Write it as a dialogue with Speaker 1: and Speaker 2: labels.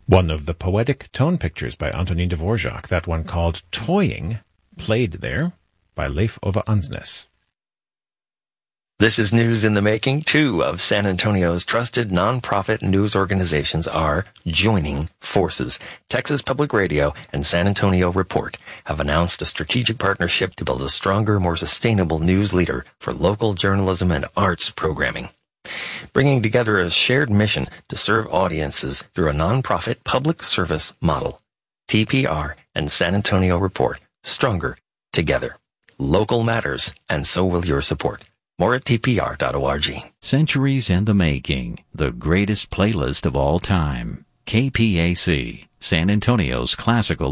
Speaker 1: One of the poetic tone pictures by Antonin Dvorak, that one called Toying, played there by Leif Ove Ansnes.
Speaker 2: This is news in the making. Two of San Antonio's trusted nonprofit news organizations are joining forces. Texas Public Radio and San Antonio Report have announced a strategic partnership to build a stronger, more sustainable news leader for local journalism and arts programming, bringing together a shared mission to serve audiences through a nonprofit public service model. TPR and San Antonio Report, stronger together. Local matters, and so will your support. More at tpr.org.
Speaker 3: Centuries in the Making, the greatest playlist of all time. KPAC, San Antonio's classical